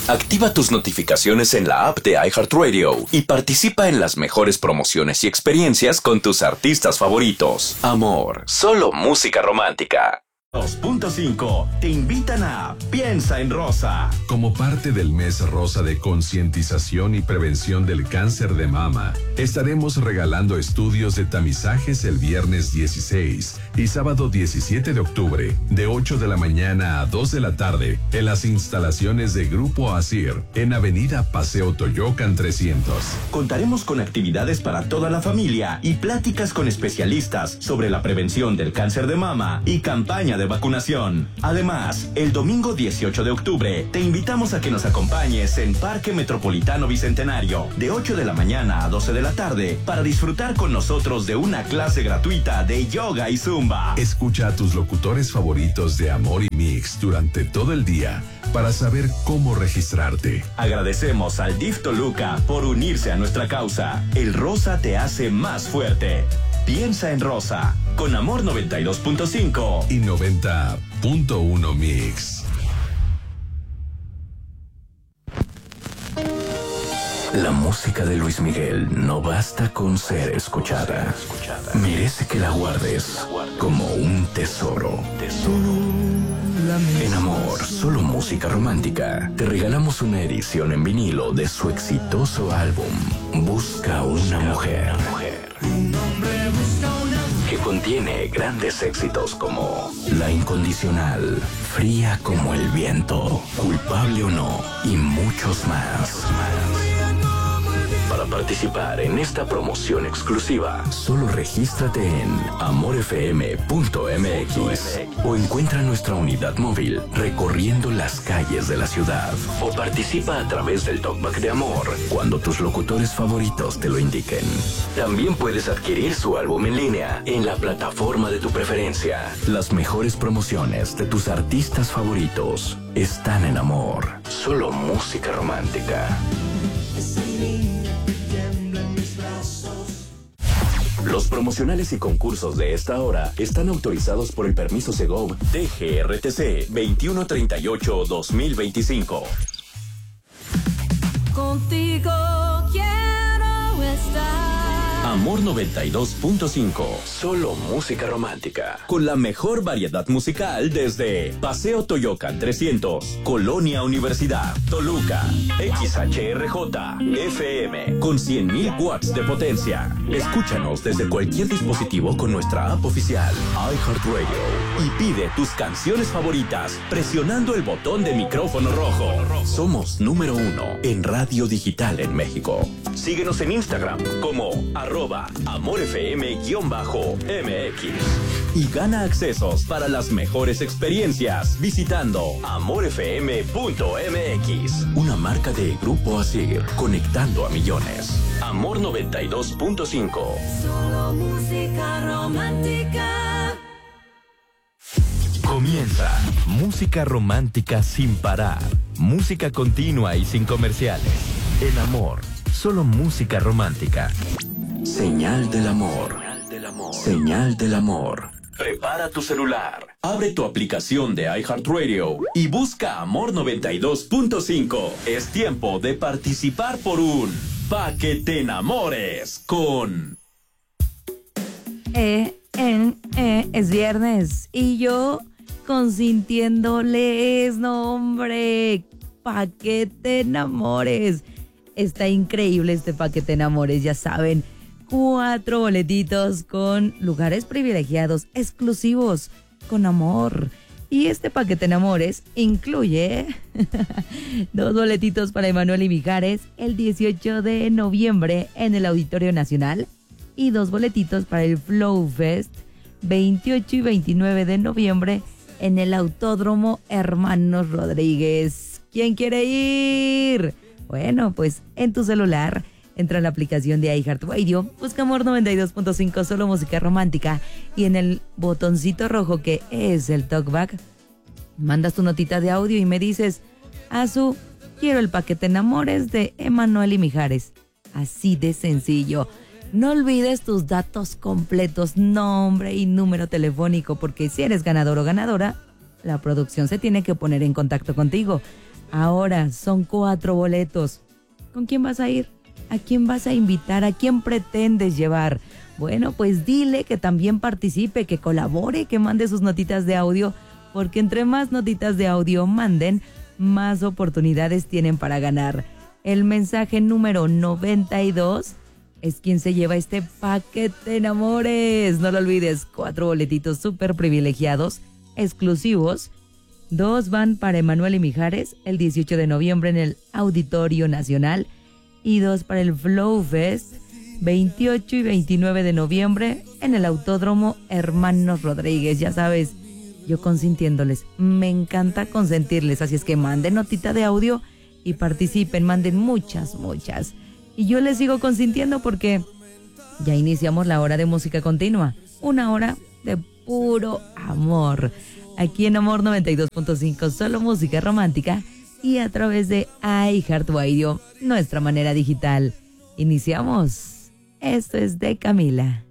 Activa tus notificaciones en la app de iHeartRadio y participa en las mejores promociones y experiencias con tus artistas favoritos. Amor, solo música romántica. 2.5 te invitan a Piensa en Rosa. Como parte del mes rosa de concientización y prevención del cáncer de mama, estaremos regalando estudios de tamizajes el viernes 16 y sábado 17 de octubre, de 8 de la mañana a 2 de la tarde, en las instalaciones de Grupo Asir, en Avenida Paseo Toyocan 300. Contaremos con actividades para toda la familia y pláticas con especialistas sobre la prevención del cáncer de mama y campaña de vacunación. Además, el domingo 18 de octubre te invitamos a que nos acompañes en Parque Metropolitano Bicentenario de 8 de la mañana a 12 de la tarde para disfrutar con nosotros de una clase gratuita de yoga y zumba. Escucha a tus locutores favoritos de Amor y Mix durante todo el día para saber cómo registrarte. Agradecemos al DIF Toluca por unirse a nuestra causa. El rosa te hace más fuerte. Piensa en Rosa, con Amor 92.5 y 90.1 Mix. La música de Luis Miguel no basta con ser escuchada. Merece que la guardes como un tesoro. En Amor, solo música romántica, te regalamos una edición en vinilo de su exitoso álbum Busca una mujer, que contiene grandes éxitos como La Incondicional, Fría como el viento, Culpable o no y muchos más. Para participar en esta promoción exclusiva, solo regístrate en amorfm.mx o encuentra nuestra unidad móvil recorriendo las calles de la ciudad, o participa a través del Talkback de Amor cuando tus locutores favoritos te lo indiquen. También puedes adquirir su álbum en línea en la plataforma de tu preferencia. Las mejores promociones de tus artistas favoritos están en Amor, solo música romántica. Los promocionales y concursos de esta hora están autorizados por el permiso Segov DGRTC 2138-2025. Contigo quiero estar. Amor 92.5, solo música romántica, con la mejor variedad musical desde Paseo Toyocan 300, Colonia Universidad, Toluca, XHRJ, FM, con 100.000 watts de potencia. Escúchanos desde cualquier dispositivo con nuestra app oficial, iHeartRadio, y pide tus canciones favoritas presionando el botón de micrófono rojo. Somos número 1 en radio digital en México. Síguenos en Instagram como @AmorFM_MX y gana accesos para las mejores experiencias visitando amorfm.mx, una marca de Grupo Asir, conectando a millones. Amor 92.5. Solo música romántica. Comienza Música Romántica sin parar. Música continua y sin comerciales. En Amor, solo música romántica. Señal del amor. Señal del amor. Prepara tu celular, abre tu aplicación de iHeartRadio y busca Amor 92.5. Es tiempo de participar por un Pa' que te enamores con... Es viernes y yo consintiéndoles, no hombre, Pa' que te enamores. Está increíble este Pa' que te enamores, ya saben. 4 boletitos con lugares privilegiados, exclusivos, con amor. Y este Pa' que te enamores incluye 2 boletitos para Emanuel y Mijares el 18 de noviembre en el Auditorio Nacional y 2 boletitos para el Flow Fest 28 y 29 de noviembre en el Autódromo Hermanos Rodríguez. ¿Quién quiere ir? Bueno, pues en tu celular entra en la aplicación de iHeartRadio, busca Amor 92.5, solo música romántica, y en el botoncito rojo que es el talkback, mandas tu notita de audio y me dices: Azu, quiero el Pa' que te enamores de Emanuel y Mijares. Así de sencillo. No olvides tus datos completos, nombre y número telefónico, porque si eres ganador o ganadora, la producción se tiene que poner en contacto contigo. Ahora son 4 boletos. ¿Con quién vas a ir? ¿A quién vas a invitar? ¿A quién pretendes llevar? Bueno, pues dile que también participe, que colabore, que mande sus notitas de audio, porque entre más notitas de audio manden, más oportunidades tienen para ganar. El mensaje número 92 es quien se lleva este paquete enamores. No lo olvides, 4 boletitos súper privilegiados, exclusivos. 2 van para Emanuel y Mijares el 18 de noviembre en el Auditorio Nacional y 2 para el Flow Fest 28 y 29 de noviembre en el Autódromo Hermanos Rodríguez. Ya sabes, yo consintiéndoles, me encanta consentirles, así es que manden notita de audio y participen, manden muchas. Y yo les sigo consintiendo porque ya iniciamos la hora de música continua, una hora de puro amor. Aquí en Amor 92.5, solo música romántica y a través de iHeartRadio, nuestra manera digital. Iniciamos. Esto es de Camila.